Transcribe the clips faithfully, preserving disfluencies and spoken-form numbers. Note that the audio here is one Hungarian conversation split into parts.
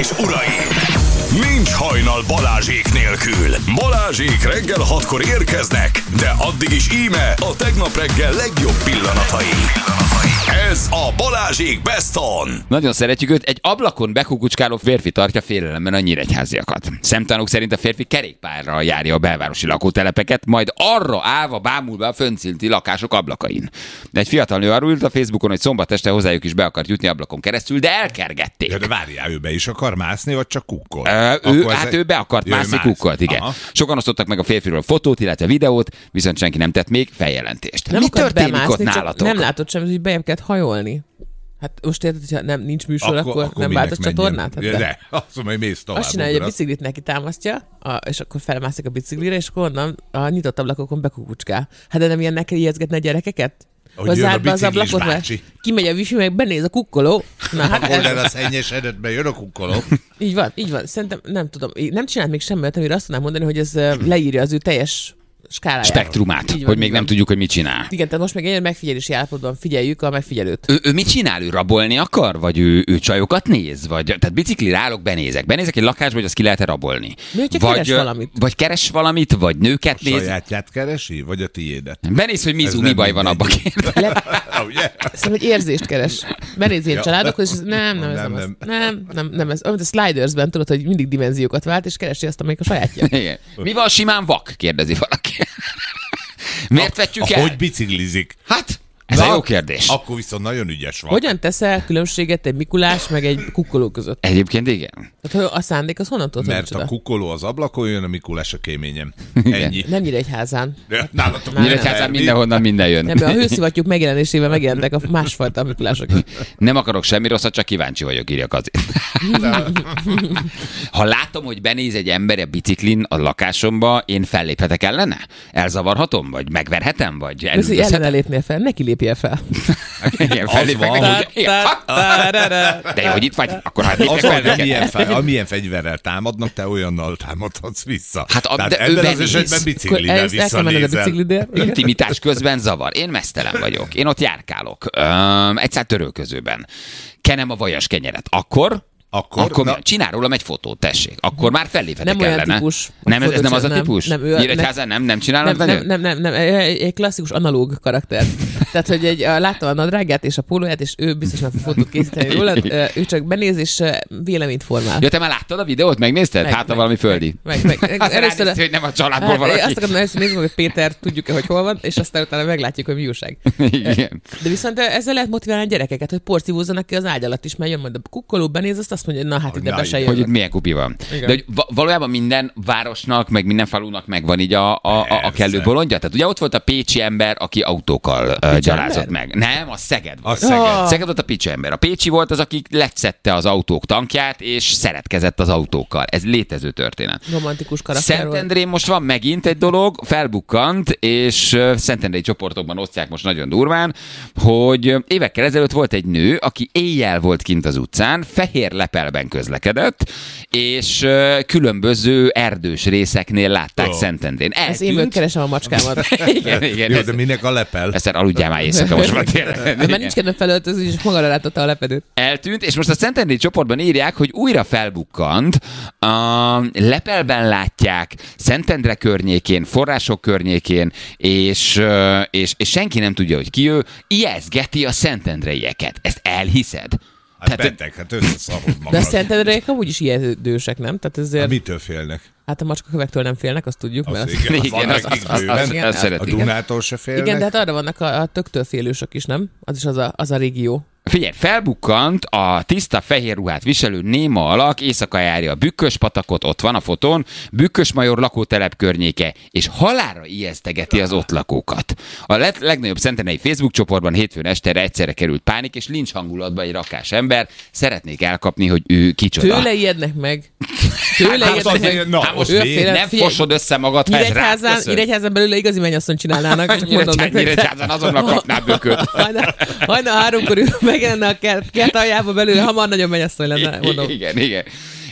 és uraim! Nincs hajnal Balázsék nélkül. Balázsék reggel hatkor érkeznek, de addig is íme a tegnap reggel legjobb pillanatai. Ez a Balázsék Best On. Nagyon szeretjük őt, egy ablakon bekukucskáló férfi tartja félelemben a nyíregyháziakat. Szemtanúk szerint a férfi kerékpárral járja a belvárosi lakótelepeket, majd arra állva bámul be a fönnszinti lakások ablakain. De egy fiatal nő arról írt a Facebookon, hogy szombat este hozzájuk is be akart jutni ablakon keresztül, de elkergették. Ja, de várjál, ő be is akar mászni, vagy csak kukkol? Ö, ő, hát ő be akart Jö, mászni, mász. kukkolt, igen. Aha. Sokan osztottak meg a férfiről fotót, illetve videót, viszont senki nem tett még feljelentést. Nem Mi akart történik bemászni, ott nálatok? Nem látod semmit, hogy bejebb kellett hajolni. Hát most érted, hogyha nem, nincs műsor, akkor, akkor nem vált a csatornát? Hát ja, de. de, azt mondom, hogy mész tovább. Azt csinálja, hogy a biciklit neki támasztja, a, és akkor felmászik a biciklire, és akkor onnan a nyitott ablakokon bekukucskál. Hát de nem ilyen neki ijeszgetni a gyerekeket? Hogy jön a biciklis bácsi. Kimegy a wifi, meg benéz a kukkoló. Na, hát akkor ez... el a szennyes eredetben jön a kukkoló. Így van, így van. Szerintem nem tudom. Nem csinált még semmit, amire azt tudnám mondani, hogy ez leírja az ő teljes skáláját. Spektrumát, van, hogy még van. Nem tudjuk, hogy mit csinál. Igen, tehát most még egy megfigyelési állapotban figyeljük a megfigyelőt. Ő, ő mit csinál? Ő rabolni akar? Vagy ő, ő csajokat néz? Vagy, tehát biciklire állok, benézek. Benézek egy lakásba, hogy azt ki lehet-e rabolni. Mi, hogyha vagy, keres valamit? Vagy keres valamit, vagy nőket néz. Sajátját keresi, vagy a tiédet? Benéz, hogy Mizu, mi baj van abba kérde. Szerintem, hogy érzést keres. Benéz ilyen Ja. családokhoz, és nem, nem, ez nem, Nem, nem, nem, nem, nem ez. Amit a Slidersben tudod, hogy mindig dimenziókat vált, és keresi azt, amelyik a sajátja. Igen. Mi van simán vak? Kérdezi valaki. Miért vetjük el? Hogy biciklizik? Hát, ez Na, a jó kérdés. Akkor viszont nagyon ügyes van. Hogyan teszel különbséget egy Mikulás meg egy kukkoló között? Egyébként igen. Tehát a szándék az honnan tudod, hogy Mert a micsoda? kukkoló az ablakon jön, a Mikulás a kéményem. Igen. Ennyi. Nem Nyíregyházán. De nálatok Nem, Nyíregyházán mindenhonnan minden jön. Nem, a hőszivattyúk megjelenésével megjelentek a másfajta Mikulások. Nem akarok semmi rosszat, csak kíváncsi vagyok, írja Kazi. Ha látom, hogy benéz egy ember a biciklin a lakásomba, én felléphetek ellene? Elzavarhatom? Vagy megverhetem? Vagy Ez, hogy elüldözhetem? ellene lépnél fel, neki lépjél fel. Igen, fellépek van, neki, hogy- Igen, ha- De jó, hogy itt vagy, akkor hát lépjek Az, fel hogy neked. amilyen, fe, amilyen fegyverrel támadnak, te olyannal támadhatsz vissza. Hát a- Tehát de ő ebben az benéz. esetben Akkor biciklivel el, el kell menned a visszanézel. biciklidért. Intimitás közben zavar. Én mesztelen vagyok. Én ott járkálok. Öm, egyszer törölközőben. Kenem a vajas kenyeret. Akkor... Akkor, Akkor na, mi- csinál rólam egy fotót, tessék. Akkor már felléphetek Nem olyan ellene. típus. Nem, ez, ez nem az a Nem, típus? nem, ő- Nyíregyházán nem, nem csinálnak Nem, nagyon? nem, nem, nem, nem, egy egy klasszikus analóg karakter. Tehát, hogy egy, a- láttam a nadrágját és a pólóját, és ő biztos meg fog fotót készíteni rólad, ö, ő csak benéz és ö, véleményt formál. Ja, te már láttad a videót? Megnézted? Meg, hát, ha meg, valami földi. Meg, meg, meg, Hát először, ránéztél, hogy nem a családból hát, valaki. azt akarom először nézni, hogy Péter tudjuk-e, hogy hol van, és aztán utána meglátjuk, hogy mi újság. Igen. De viszont ezzel lehet motiválni a gyerekeket, hogy porcívózzanak ki az ágy alatt is, mert jön majd a kukkoló, benéz, azt azt mondja, hogy na hát ide Na, be se Hogy itt jövök. milyen kupi van. Igen. De hogy va- valójában minden városnak, meg minden falunak megvan így a, a, a, a kellő bolondja. Tehát ugye ott volt a pécsi ember, aki autókkal uh, gyalázott ember? meg. Nem, a Szeged a volt. Szeged. Ah. Szeged volt a pécsi ember. A pécsi volt az, aki lecszette az autók tankját, és szeretkezett az autókkal. Ez létező történet. Romantikus karakter volt. Szentendrén most van megint egy dolog, felbukkant, és ö, szentendrei csoportokban osztják most nagyon durván, hogy ö, évekkel ezelőtt volt egy nő, aki éjjel volt kint az utcán, fehér lepelben közlekedett, és ö, különböző erdős részeknél látták Ó. Szentendrén. Ez én Eltűnt. keresem a macskámat. Igen, igen. Jó, ez- de minek a lepel? Ezt aludjál már éjszaka most már tényleg. De már nincs kedve felöltözni, és magára látotta a lepedőt. Eltűnt, és most a Szentendrei csoportban írják, hogy újra felbukkant, a lepelben látják, Szentendre környékén, források környékén, és, ö, és, és senki nem tudja, hogy ki ő, ijeszgeti a szentendreieket. Ezt elhiszed? Hát beteg, hát összeszarod De a magad. szentendreiek amúgy is ijedősek, nem? Tehát ezért, Hát mitől félnek? hát a macskakövektől nem félnek, azt tudjuk. Az Mert igen, Igen, igen, az- van az- nekik az- bőven. az- igen, azt az- A szeretik. Dunától se félnek. igen, de hát arra vannak a, a töktől félősök is, nem? Az is az a, az a régió. Figyelj, felbukkant a tiszta fehér ruhát viselő néma alak, éjszaka járja a Bükkös patakot, ott van a fotón, Bükkös major lakótelep környéke, és halálra ijesztegeti az ott lakókat. A leg- legnagyobb szentendrei Facebook csoportban hétfőn estere egyszerre került pánik, és lincs hangulatba egy rakás ember. Szeretnék elkapni, hogy ő kicsoda. Tőle ijednek meg. Tőle Hát ijednek azért, meg. na, Hát most ő a mi? féle- nem figyelj, fosod össze magad, ha ez rád Nyíregyházán, köszön. Nyíregyházán belőle igazi mennyasszony csinálnának, csak mondom nektek. Nyíregyházán azonnal kapnád bököt. Hajnal, hajnal háromkor ő megjelenne a kert, kert aljába belőle, hamar nagyon mennyasszony lenne, mondom. Igen, igen.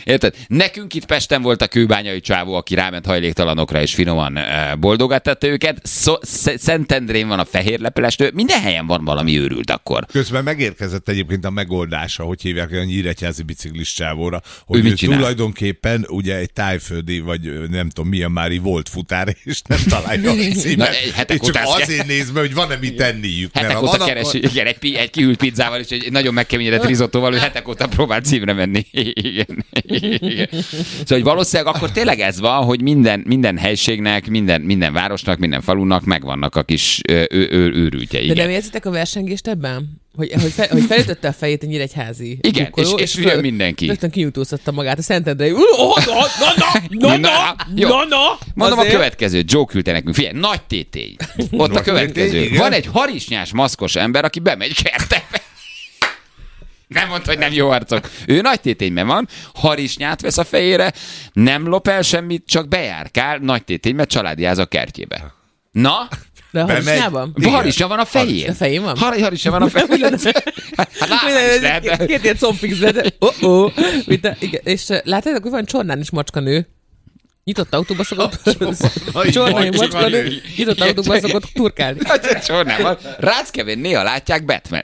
Érted? Nekünk itt Pesten volt a kőbányai csávó, aki ráment hajléktalanokra, és finoman boldogát tette őket. Szó- Szentendrén van a fehér lepelestő. Minden helyen van valami őrült akkor. Közben megérkezett egyébként a megoldása, hogy hívják a nyíregyházi biciklis csávóra, hogy Ő ő, mit csinál? tulajdonképpen ugye egy tájföldi, vagy nem tudom, milyen mári volt futár, és nem találja a Na, címet. egy hetek És csak után- azért néz be, hogy van-e mit tenniük. Mert Hetek ha óta van, keresi, akkor... igen, egy, pi- egy kihűlt pizzával és egy nagyon megkeményedett risottóval, hogy hetek óta próbál címre menni. Igen. Igen. Szóval hogy valószínűleg akkor tényleg ez van, hogy minden, minden helységnek, minden, minden városnak, minden falunak megvannak a kis ő, ő, ő, őrültjei. De Igen. nem érzitek a versengést ebben? Hogy, hogy, fe, hogy felütötte a fejét egy nyíregyházi Igen, drukkoló, és- és jön mindenki. Rögtön kinyújtóztatta magát a Szentendrei. Oh, na, na, na, na, na, Jó. na, na. Mondom Azért- a következő, Joe küldte nekünk. Figyelj, nagy tétény. Ott a Nagy következő. tétény, igen. Van egy harisnyás maszkos ember, aki bemegy kertbe. Nem mondta, hogy nem jó arcok. Ő nagy tétényben van, harisnyát vesz a fejére, nem lop el semmit, csak bejárkál nagy tétényben, családiáz a kertjébe. Na? De a Bemegy. harisnyában? Igen. Harisnya van a fején. A fején van? Har- harisnya van a fején. Hát látni is lehet. Két, két ilyen combfix, de oh, oh. Mint a, igen. És uh, látjátok, hogy van Csornán is macskanő. Nyitott autóba szokott... Csornai macskanő. Nyitott autóba szokott turkálni. Csornában. Ráckevén néha látják Batman.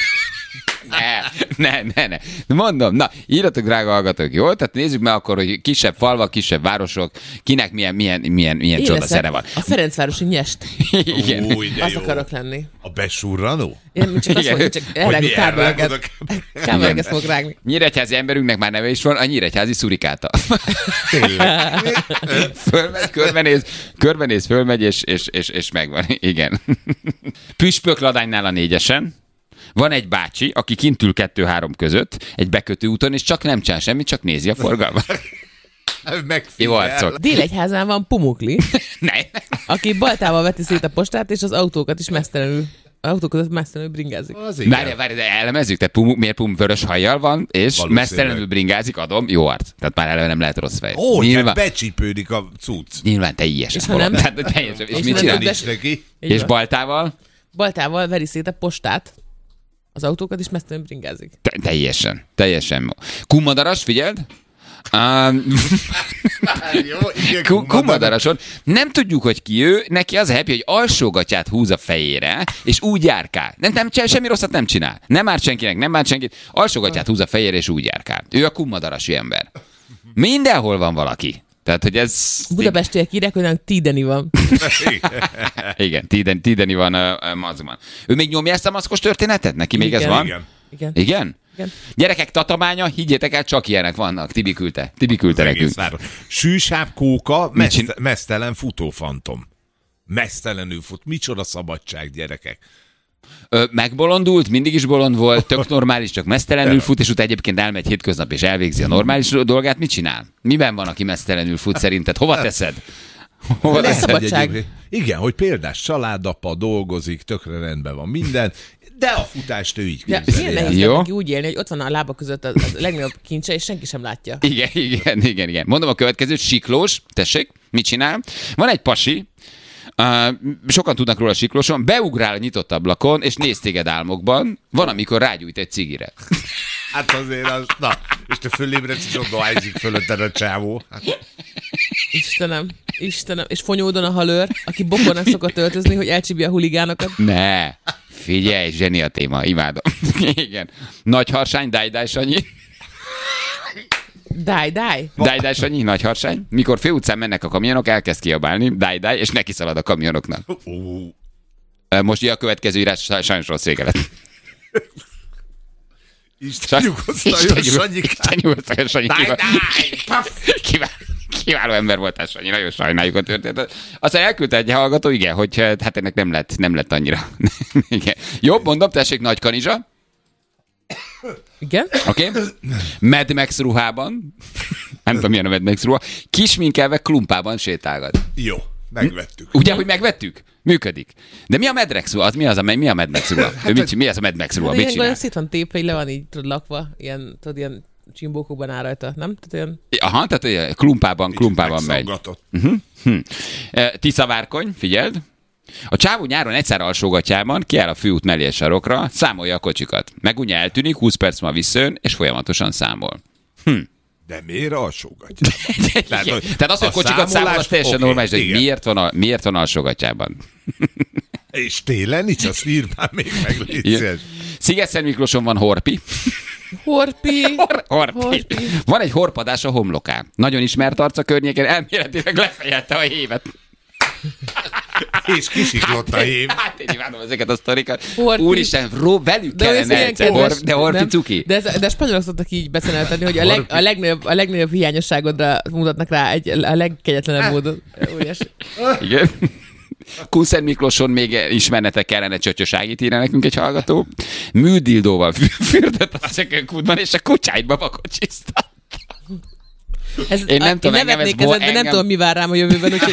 Ne, ne, ne, ne. Mondom, na, írjatok, drága hallgatók, jó? Tehát nézzük meg akkor, hogy kisebb falvak, kisebb városok, kinek milyen, milyen, milyen, milyen Én csoda leszek szere van. a Ferencvárosi nyest. Igen. Új, de Az jó. akarok lenni. A besurranó? Én csak azt Igen. mondom, hogy csak Hogy elrágni mi elrágod kábeleket. a- Kábeleket fogok rágni. Nyíregyházi emberünknek már neve is van, a nyíregyházi szurikáta. Fölmegy, körbenéz, körbenéz, fölmegy, és, és, és, és megvan. Igen. Püspökladánynál a négyesen. Van egy bácsi, aki kint ül kettő-három között, egy bekötő úton, és csak nem csinál semmit, csak nézi a forgalmat. Jó arcok. Délegyházán van Pumukli, Ne. aki baltával veti szét a postát, és az autókat is mesztelenül, autók között mesztelenül bringázik. Az igen. Várj, várj, de elemezzük, tehát pum, miért pum vörös hajjal van, és Valószínűleg. mesztelenül bringázik, adom, jó arc. Tehát már eleve nem lehet rossz fej. Ó, nyilván, nyilván... becsípődik a cucc. nyilván teljesen. És ha nem? Tehát teljesen. És, És mit ha nem csinál? tud Nincs neki. Így És van. baltával? Baltával veri szét a postát, az autókat is mesztelenül bringázik. Te, teljesen. Teljesen. Kumadaras, figyeld? Um, Jó, igen, Ku- Kumadarason. Nem tudjuk, hogy ki ő, neki az a happy, hogy alsógatját húz a fejére, és úgy járkál. Nem, nem csinál, semmi rosszat nem csinál. Nem árt senkinek, nem árt senkit. Alsógatját húz a fejére, és úgy járkál. Ő a kumadarasi ember. Mindenhol van valaki. Tehát, hogy ez... Budapestiek írják, hogy nálunk Tideni van. Igen, Tideni, Tideni van a, a mazban. Ő még nyomja ezt a maszkos történetet? Neki még ez Igen. van? Igen. Igen. Igen? Igen. Gyerekek, tatamánya, higgyétek el, csak ilyenek vannak. Tibi küldte. Tibi küldte nekünk. Egész város. Sűsább kóka, Mit csin- meszt- mesztelen futófantom. Mesztelenül fut. Micsoda szabadság, gyerekek. Ö, megbolondult, mindig is bolond volt, tök normális, csak mesztelenül fut, és utána egyébként elmegy hétköznap, és elvégzi a normális dolgát. Mit csinál? Miben van, aki mesztelenül fut szerinted? Hova teszed? Hova De teszed? szabadság. Egyébként- Igen, hogy példás családapa, dolgozik, tökre rendben van minden, de a futást ő így De képzeli milyen el. nehéz Jó. neki úgy élni, hogy ott van a lába között a, a legnagyobb kincse, és senki sem látja. Igen, igen, igen, igen. Mondom a következőt, Siklós, tessék, mit csinál? Van egy pasi, Uh, sokan tudnak róla Siklóson, beugrál a nyitott ablakon, és néz téged álmokban, van, amikor rágyújt egy cigire. Hát azért az, na, és te fölébredsz, és ott dohányzik fölötted a csávó. Hát, Istenem, Istenem. És Fonyódon a halőr, aki bokornak szokott öltözni, hogy elcsípje a huligánokat. Ne, figyelj, zseni a téma, imádom. Igen. Nagy harsány, Dáj-Dáj Sanyi. Dáj, dáj. Dáj-Dáj Sanyi, nagy harsány. Mikor főutcán mennek a kamionok, elkezd kiabálni, Dáj-Dáj, és neki szalad a kamionoknak. ó, Most jön a következő írás, sajnos rossz vége lett. Isten nyugosztaljon, Isten Sanyikám. nyugosztaljon, Sanyi. Dáj, Kivál- dáj! Kiváló, kiváló ember voltál, Sanyi, nagyon sajnáljuk a történetet. Aztán elküldte egy hallgató, igen, hogy hát ennek nem lett, nem lett annyira. Igen. Jobb, mondom, tessék, Nagy Kanizsa. Igen? Oké? Okay. Mad Max ruhában. Nem tudom, milyen a Mad Max ruha. Kisminkelve klumpában sétálgat. Jó, megvettük. Ugye, hogy megvettük? Működik. De mi a Mad Max ruha? Az mi az, a, mi a Mad Max ruha? Ő mit, mi az a Mad Max ruha? De Mit ilyen csinál? olyan szét van tépve, hogy le van így tudod, lakva, ilyen, tudod, ilyen csimbókokban áll rajta, nem? Tehát olyan... Aha, tehát ilyen klumpában, klumpában megy. Megszaggatott. Hm. E, Tisza Várkony, figyeld. A csávó nyáron egyszer alsógatjában kiáll a főút mellé a sarokra, számolja a kocsikat. Megunja eltűnik, húsz perc múlva visszajön, és folyamatosan számol. Hm. De miért alsógatja? Tehát, Tehát az, hogy a kocsikat számol, az teljesen okay, normális, de miért van, a, miért van alsógatjában? És télen nincs, azt írd már még meg, légy szíves. Sziget-Szent Miklóson van horpi. Horpi. Hor- horpi. horpi. Van egy horpadás a homlokán. Nagyon ismert arc a környéken, elméletileg lefejelte a hévet. És kisiklott a hív. Hát én imádom ezeket a sztorikat. Horti. Úristen, ró, velük De kellene olyan egyszer. kedves, Hor, de horti nem? cuki. De, ez, de a spanyolok szoktak így beszélni, hogy a, leg, a, legnagyobb, a legnagyobb hiányosságodra mutatnak rá egy, a legkegyetlenebb módon. Óriási. Igen. Kunszent Miklóson még ismernetek kellene, csöcsöságit írja nekünk egy hallgató. Műdildóval fürdött a szökőkútban, és a kucsáidba vakocsiztat. Ez, Én nem a, tudom, én engem ez nevetnék bo- ezen, de nem engem- tudom, mi vár rám a jövőben, úgyhogy...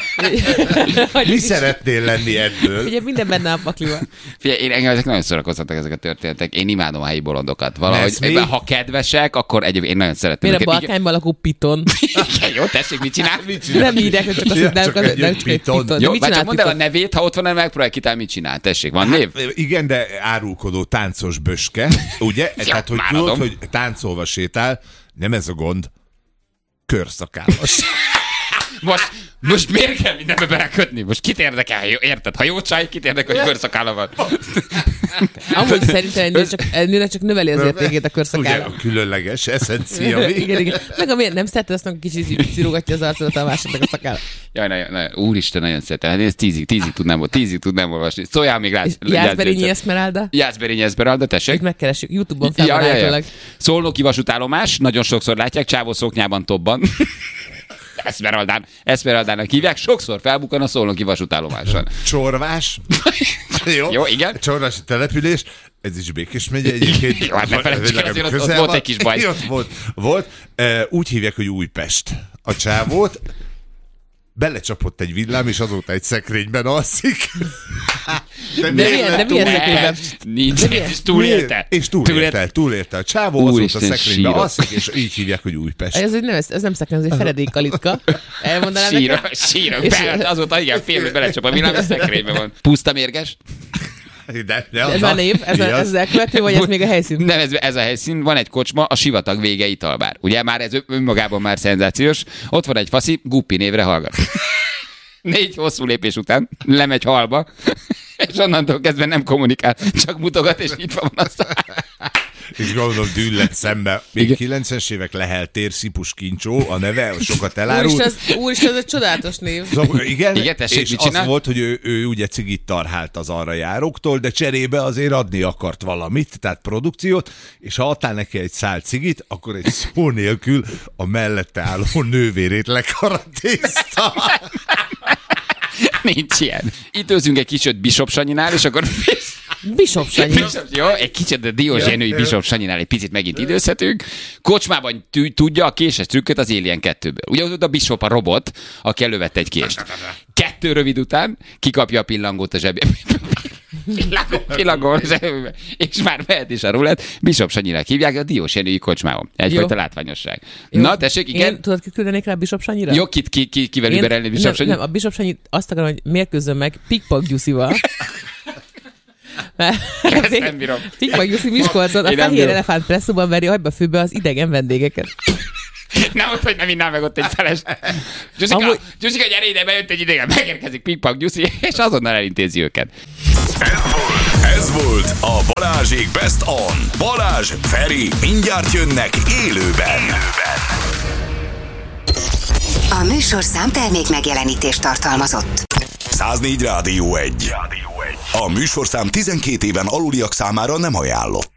Mi szeretnél lenni ebből? Ugye minden benne a pakliban. Figyelj, én engem ezek nagyon szórakoztatnak ezek a történetek. Én imádom a helyi bolondokat. Valahogy, Ez mi? ha kedvesek, akkor egyébként én nagyon szeretem. Miért a őket. Balkányban lakó piton? Igen, jó, tessék, mit csinál? Nem írják, hogy csak azt, hogy nem, Csak nem, egy nem csak egy piton. piton. Jó, Mit már csak csinált mondd el a piton? nevét, ha ott van, megpróbálj kitálni, mit csinál. Tessék, van név? Igen, de árulkodó táncos böske, ugye? Tehát, hogy már tudod, adom. hogy táncolva sétál, nem ez a gond, körszakállas. Most, most miért kell mindenbe belekötni? Most kit érdekel? Jó, érted? Ha jó csaj, kit érdekel, hogy körszakála van? Amúgy szerintem egy nő csak, egy nőnek csak növeli az értékét a Ugye körszakára. a különleges eszencia. mi? Igen, igen. Meg amiért nem szereted, azt meg kicsit így cirogatja az arcodat a másiknak a szakára. Jaj, nagyon, nagyon, úristen, nagyon szeretem. Hát én ezt tízig, tízig tudnám, tízig tudnám olvasni. Szóljál még rá. Jászberényi Eszmeralda? Jászberényi Eszmeralda, tessék. Itt megkeressük. YouTube-on fel van állítólag. Szolnoki vasútállomás, nagyon sokszor látják, csávó szoknyában tobban. Eszmeraldán, Eszmeraldának hívják, sokszor felbukkan a szolnoki vasútállomáson. Csorvás. Jó, Jó, igen. Csorvási település. Ez is Békés megye egyébként. Jó, hát ne felejtsük, azért ott- ott Közel volt van. egy kis baj. Ott volt, volt. E, úgy hívják, hogy Újpest. A csávót belecsapott egy villám, és azóta egy szekrényben alszik. De, De milyen, de milyen Ne, szekrényben? Nincs, és túlélte. És túlélte, túlélte. A csávó azóta Úristen, szekrényben sírok. alszik, és így hívják, hogy Újpest. Ez, egy- nem, ez, ez nem szekrény, ez egy feredékkalitka. Elmondanám Sírok, neked? sírok. És- Be, azóta igen, félbe belecsap a villám, a szekrényben van. Puszta mérges? De, de De ez az már a- név? Ez, mi a, az? ez az elkövető, vagy ez még a helyszín? Nem, ez, ez a helyszín, van egy kocsma, a Sivatag vége italbár. Ugye már ez önmagában már szenzációs. Ott van egy faszi, Guppi névre hallgat. Négy hosszú lépés után lemegy halba, és onnantól kezdve nem kommunikál, csak mutogat, és nyitva van az. És gondolom dűllet szembe. Még Igen. kilencvenes évek Lehel tér, Szipus Kincsó, a neve, sokat elárult. Úristen, ez, úristen, ez egy csodálatos név. Szóval, igen, Igen, tessék, és mit az csinál? volt, hogy ő, ő ugye cigit tarhált az arra járóktól, de cserébe azért adni akart valamit, tehát produkciót, és ha adtál neki egy szál cigit, akkor egy szó nélkül a mellette álló nővérét lekaratézta. Nincs ilyen. Időzünk egy kicsit Bishop Sanyinál, és akkor... Bishop Sanyi. Bishop, jó, egy kicsit a Diózsénői Bishop Sanyinál egy picit megint időzhetünk. Kocsmában tű, tudja a késes trükköt az Alien kettőből. Ugye ott a Bishop a robot, aki elővette egy kést. Kettő rövid után kikapja a pillangót a zsebébe. Pillangó, pillangó a zsebébe. És már mehet is a rulett. Bishop Sanyinak hívják a Diózsénői kocsmában. Egyfajta Jó. látványosság. Jó. Na, tessék, igen. Én, tudod, kit küldenék rá Bishop Sanyira? Jó, kit, ki, ki, kivel Én- überelni Bishop nem, Sanyi? nem, a Bishop Sanyi azt akarom, hogy mérkőzzön meg Pikpak Gyuszival. Ezt nem bírom. Pikpak Gyuszi Miskolcon a Én nem fehér bírom. elefánt presszóban veri agyba főbe az idegen vendégeket. Nem ott, hogy nem innál meg ott egy feles. Gyuszika, Amúgy- Gyuszika, gyere ide, bejött egy idegen, megérkezik Pikpak Gyuszi, és azonnal elintézi őket. Ez volt a Balázsék Best On. Balázs, Feri, mindjárt jönnek élőben. A műsorszám termék megjelenítést tartalmazott. száznégy Rádió egy. A műsorszám tizenkét éven aluliak számára nem ajánlott.